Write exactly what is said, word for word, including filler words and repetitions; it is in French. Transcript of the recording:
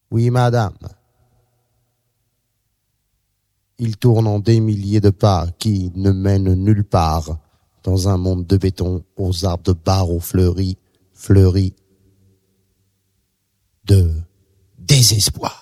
Oui, madame. Il tourne en des milliers de pas qui ne mènent nulle part, dans un monde de béton aux arbres de barreaux fleuris, fleuris de désespoir.